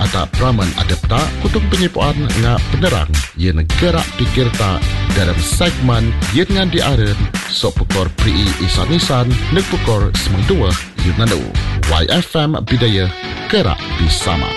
ada peraman adapta kutung penyipuan nga penerang yang gerak pikir tak dalam segmen yang dengan diaren sok pukor prii isan-isan nek pukor semang dua Yunanu YFM Bidaya gerak bersama.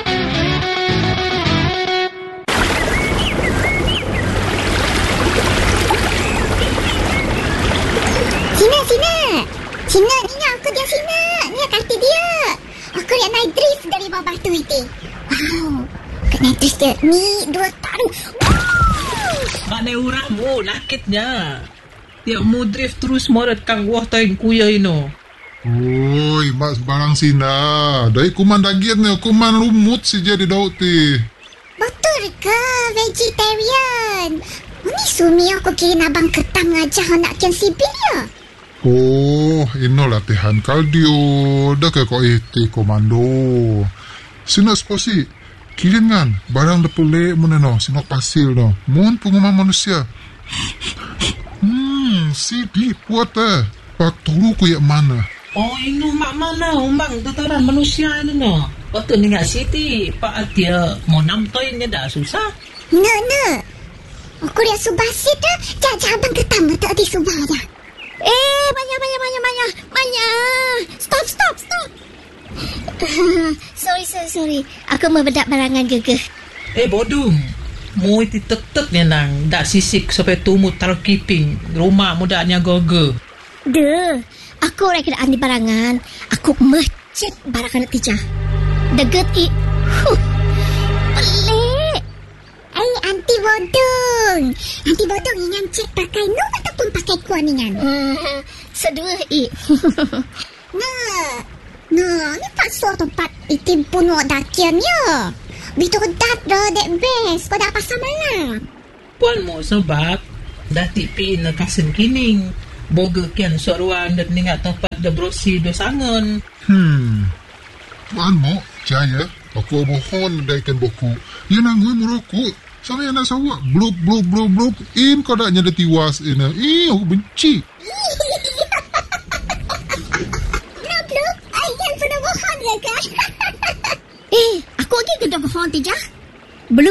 Sina, ni aku dia Sina. Ni kaki dia. Aku lihat naik drift dari bawah batu itu. Wow. Kena drift dia. Ni dua taruh. Wow. Mana uramu lakitnya. Tiap mu drift terus morat kang wah taing kuya ino. Oi, mak barang Sina. Dari kuman daging ni, kuman rumut si jadi daun ti. Betul ke vegetarian? Ini sumi aku kira abang ketang aja nak kian sibir ya. Oh, ino latihan kardio. Dah ke kau iti komando. Sina sposi. Kirin kan, barang lepulek mana no. Sina pasil no. Mun pengumuman manusia. Sidi puat Pak turu ku yak mana? Oh, ino mak mana umbang tataran manusia ini no. Betul ni ngak siti. Pak dia mau namtoinnya dah susah. No. Aku lihat subasit dah. Jajah abang ketang tak di subah ya. Manya. Stop. Sorry. Aku mau bedak barangan gegeh. Bodong. Mu itu tetep ni nang. Dak sisik sampai tumut taruh kiping. Rumah mudanya goge. Deh. Aku orang kena andi barangan. Aku mecet barangan tijah. Deget i. Pelik. Anti bodong ingan cek pakai no ataupun pakai kuaningan. Sedua i. Nah, ni pasal tempat itim pun wak dakiannya. Bitu dat dah dek best. Kau dah pasal mana? Puan mo sebab dah tipi na kasen kining. Boga kian soruan dan ningat tempat da brosi do sangon. Puan mo, jaya. Aku mohon daikan boku. Ia nangui merokok. Sama yang nak sawak. Blub. In kau dah nyada tiwas ina. Aku benci. Blub. Ayah pernah bohong ke kan? Aku lagi kena bohong Tijah. Blub.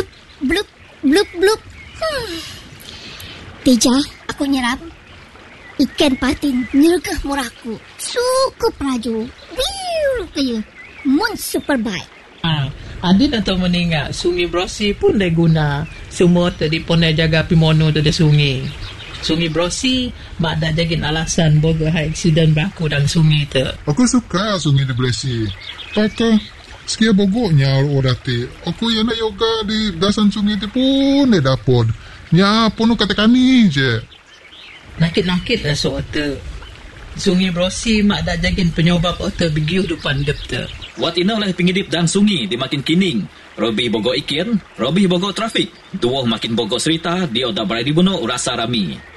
Tijah, aku nyerap. Ikan patin nyergah murahku. Cukup raju. Biu kaya. Mun super bike. Adi nak tahu meninggal sungai Brosi pun dah guna semua tadi pun dah jaga pimono tu dah sungai Brosi mak dah jagin alasan boga high accident berlaku dalam sungai tu. Aku suka sungai di Blesi. Pakai sekia bogoknya orang ti. Aku yang nak yoga di dasan sungai tu pun dah dapat. Nya pun katakan ni je. Nakit lah soal tu. Sungai Brosi mak dah jagin penyobab otak begiu depan dep tu. Wat ina oleh pengidip dan sungi di makin kining. Robi bogo ikin, Robi bogo trafik. Duoh makin bogo serita, dia dah berada di bunuh rasa rami.